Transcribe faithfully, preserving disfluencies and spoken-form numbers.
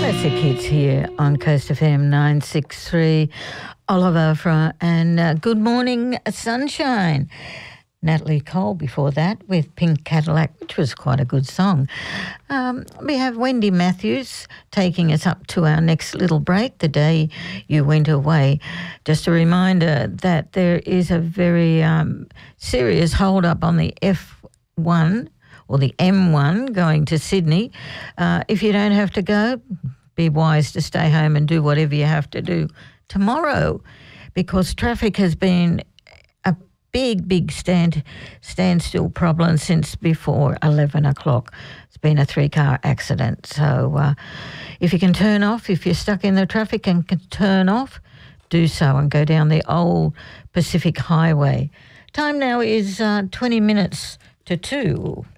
Classic hits here on Coast F M nine sixty-three. Oliver from, and uh, Good Morning Sunshine. Natalie Cole before that with Pink Cadillac, which was quite a good song. Um, we have Wendy Matthews taking us up to our next little break, The Day You Went Away. Just a reminder that there is a very um, serious hold-up on the F one or the M one going to Sydney. Uh, if you don't have to go, be wise to stay home and do whatever you have to do tomorrow, because traffic has been a big, big stand standstill problem since before eleven o'clock. It's been a three-car accident. So uh, if you can turn off, if you're stuck in the traffic and can turn off, do so and go down the old Pacific Highway. Time now is uh, twenty minutes to two.